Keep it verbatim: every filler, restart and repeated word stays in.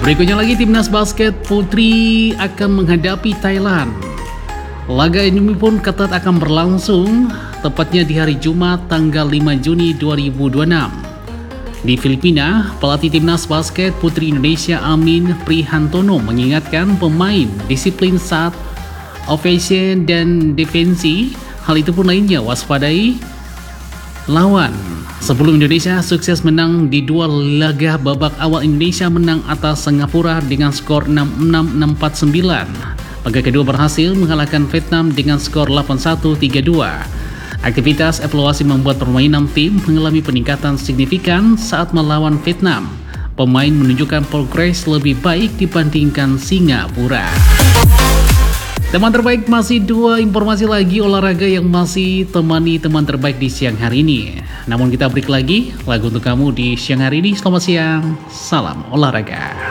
Berikutnya lagi, timnas basket putri akan menghadapi Thailand. Laga ini pun ketat akan berlangsung, tepatnya di hari Jumat tanggal lima Juni dua ribu dua puluh enam. Di Filipina, pelatih timnas basket putri Indonesia Amin Prihantono mengingatkan pemain disiplin saat offense dan defensi. Hal itu pun lainnya waspadai lawan. Sebelum Indonesia sukses menang di dua laga babak awal, Indonesia menang atas Singapura dengan skor enam enam enam empat sembilan. Laga kedua berhasil mengalahkan Vietnam dengan skor delapan satu tiga dua. Aktivitas evaluasi membuat permainan tim mengalami peningkatan signifikan saat melawan Vietnam. Pemain menunjukkan progres lebih baik dibandingkan Singapura. Teman terbaik, masih dua informasi lagi olahraga yang masih temani teman terbaik di siang hari ini. Namun kita break lagi, lagu untuk kamu di siang hari ini. Selamat siang, salam olahraga.